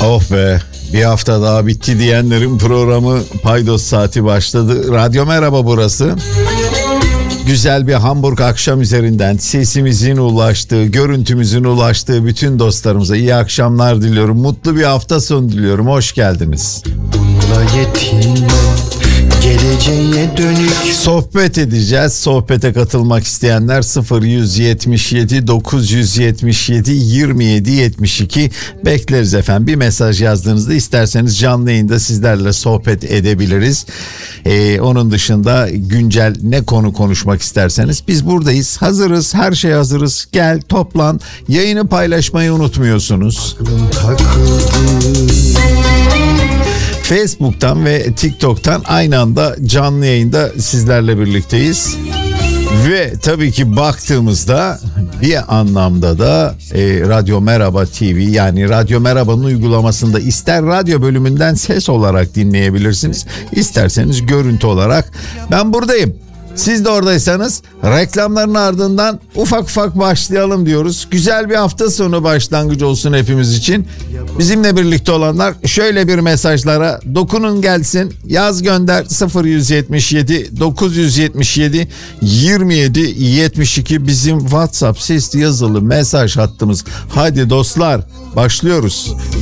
Oh be, bir hafta daha bitti diyenlerin programı Paydos Saati başladı. Radyo Merhaba burası. Güzel bir Hamburg akşam üzerinden sesimizin ulaştığı, görüntümüzün ulaştığı bütün dostlarımıza iyi akşamlar diliyorum. Mutlu bir hafta sonu diliyorum. Hoş geldiniz. Bununla yetinmem, geleceğe dönük. Sohbet edeceğiz. Sohbete katılmak isteyenler 0177 977 27 72 bekleriz efendim. Bir mesaj yazdığınızda isterseniz canlı yayında sizlerle sohbet edebiliriz. Onun dışında güncel ne konu konuşmak isterseniz biz buradayız. Hazırız, her şey hazırız. Gel toplan, yayını paylaşmayı unutmuyorsunuz. Aklım takıldı. Facebook'tan ve TikTok'tan aynı anda canlı yayında sizlerle birlikteyiz. Ve tabii ki baktığımızda bir anlamda da Radyo Merhaba TV, yani Radyo Merhaba'nın uygulamasında ister radyo bölümünden ses olarak dinleyebilirsiniz, isterseniz görüntü olarak. Ben buradayım. Siz de oradaysanız reklamların ardından ufak ufak başlayalım diyoruz. Güzel bir hafta sonu başlangıcı olsun hepimiz için. Bizimle birlikte olanlar şöyle bir mesajlara dokunun gelsin. Yaz gönder 0177 977 27 72 bizim WhatsApp sesli yazılı mesaj hattımız. Hadi dostlar başlıyoruz.